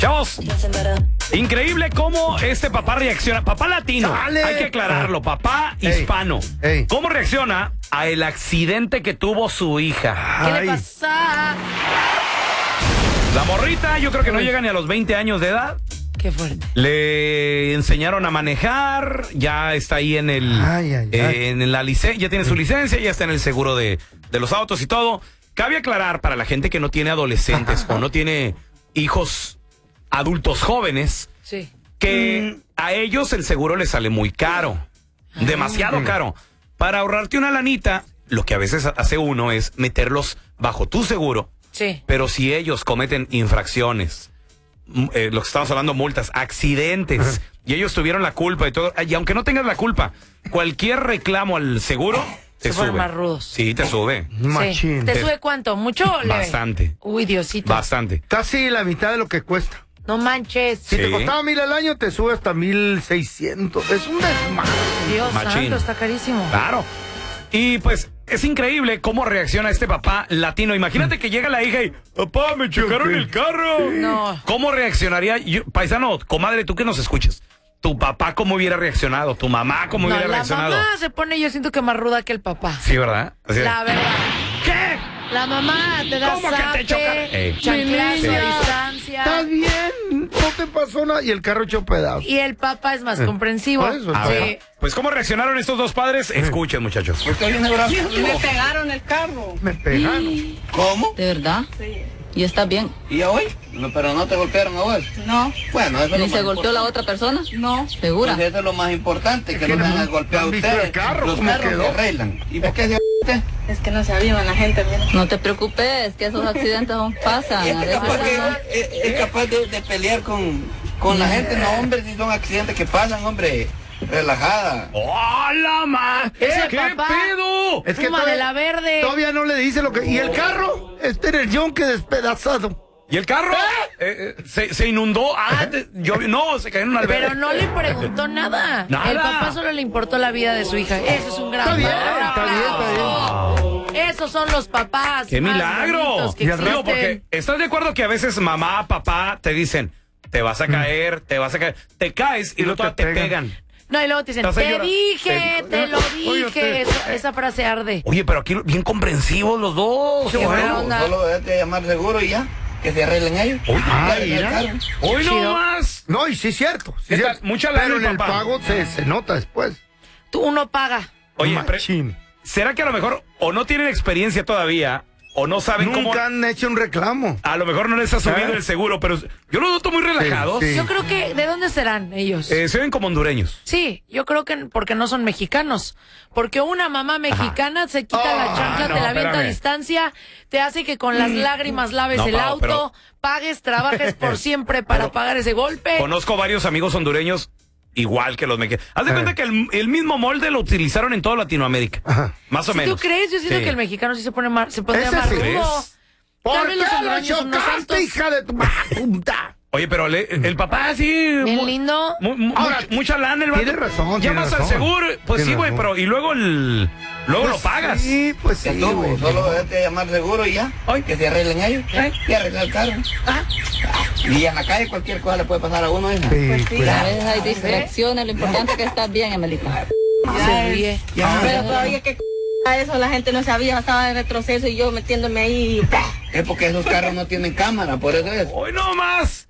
Chavos, increíble cómo este papá reacciona. Papá latino, ¡Sale! hay que aclararlo. Papá hispano. Ey. ¿Cómo reacciona a el accidente que tuvo su hija? ¿Qué Ay. le pasa? La morrita, yo creo que no llega ni a los 20 años de edad. Qué fuerte. Le enseñaron a manejar, ya está ahí en el en la licencia, ya tiene su licencia, ya está en el seguro de los autos y todo. Cabe aclarar para la gente que no tiene adolescentes o no tiene hijos adultos jóvenes, Sí. que a ellos el seguro les sale muy caro, demasiado caro. Para ahorrarte una lanita, lo que a veces hace uno es meterlos bajo tu seguro. Sí. Pero si ellos cometen infracciones, lo que estamos hablando, multas, accidentes, y ellos tuvieron la culpa y todo, y aunque no tengas la culpa, cualquier reclamo al seguro te Se ponen sube. más rudos. Sí, te sube. Machín. Sí. ¿Te sube cuánto? ¿Mucho o leve? Bastante. Uy, Diosito. Bastante. Casi la mitad de lo que cuesta. No manches. Si Sí. te costaba 1,000 al año, te sube hasta 1,600. Es un desmadre. Dios Machín. santo, está carísimo. Claro. Y pues es increíble cómo reacciona este papá latino. Imagínate que llega la hija y, papá, me chocaron el carro. No. ¿Cómo reaccionaría? Paisano, comadre, tú que nos escuchas. ¿Tu papá cómo hubiera reaccionado? ¿Tu mamá cómo No, hubiera la reaccionado? mamá se pone, yo siento que más ruda que el papá. Sí, ¿verdad? Así de, La verdad. ¿qué? La mamá te da ¿Cómo que te zape, choca? chanclazo Mi a niña, distancia. ¿Estás bien? No te pasó nada. Y el carro hecho pedazos. Y el papá es más comprensivo. Por eso, A Sí. ver, pues ¿cómo reaccionaron estos dos padres? Escuchen, muchachos. Me pegaron el carro. Me pegaron. ¿Cómo? ¿De verdad? Sí. ¿Y está bien? ¿Y a hoy? No, pero no te golpearon a vos. No. Bueno, eso es ¿Ni lo se más golpeó la importante. otra persona? No. ¿Segura? Pues eso es lo más importante, que que no no- me han golpeado ¿no a han visto ustedes. el carro? Los ¿Cómo carros quedó? se arreglan. ¿Y por qué se usted? Es que no sabía la gente, mira. No te preocupes, que esos accidentes pasan. A veces Es capaz de pelear con la gente. No, hombre, si son accidentes que pasan, hombre. Relajada. ¡Hola, ma! Ese ¿Qué papá. pedo? Es que Fuma de la verde. Todavía no le dice lo que... ¿Y el carro? Este era el yonque despedazado. ¿Y el carro? Se inundó. No, se cayó en una alberca. Pero no le preguntó nada. Nada. El papá solo le importó la vida de su hija. Eso es un gran Está bien, aplauso. está bien. Esos son los papás. ¡Qué más milagro! bonitos que Y al Digo, existen. porque ¿estás de acuerdo que a veces mamá, papá te dicen, te vas a caer, te caes y Y luego luego te te pegan? No, y luego te dicen, Entonces te llora. dije, te lo Oye, dije. Esa frase arde. Oye, pero aquí bien comprensivos los dos. Qué buena Bueno, onda. solo debete llamar seguro y ya. Que se arreglen ellos. Ah, Ya, mira. claro. Hoy no Chido. más. No, y sí es cierto. Sí ¿Qué es tal? cierto. Mucha lana Pero el en el papá. pago se nota después. Tú uno paga. Oye, Machín. ¿será que a lo mejor o no tienen experiencia todavía o no saben cómo? Nunca han hecho un reclamo. A lo mejor no les ha subido ¿Eh? el seguro, pero yo los noto muy relajados. Sí. Yo creo que, ¿de dónde serán ellos? Se ven como hondureños. Sí, yo creo que porque no son mexicanos. Porque una mamá mexicana se quita la chancla, no, te la avienta a espérame. distancia, te hace que con las lágrimas laves No, el Pau, auto, pero- pagues, trabajes por siempre para Pero- pagar ese golpe. Conozco varios amigos hondureños igual que los mexicanos. Haz de cuenta que el mismo molde lo utilizaron en toda Latinoamérica. Ajá. Más o ¿Sí menos. tú crees? Yo siento Sí. que el mexicano sí se pone se pondría Ese más sí. rudo. ¿Crees? ¿Por Tal qué vez los lo hondureños son unos santos. chocaste, hija de tu puta? Oye, pero el papá sí. Bien lindo. Ahora, Mucha lana el vato. tiene razón, Llamas tiene al razón. seguro. Pues Tiene sí, güey, razón. pero y luego luego lo pagas. Sí, pues Ya sí, estuvo, güey. solo debete llamar seguro y ya. Que se arreglen ellos. Y arreglar el carro. Y en la calle cualquier cosa le puede pasar a uno. ¿no? Sí, pues. a veces hay distracciones, lo importante es que estás bien, Emelita. Se ríe. Pero oye, que eso la gente no sabía, estaba en retroceso y yo metiéndome ahí. Es porque esos carros no tienen cámara, por eso es. Hoy no más.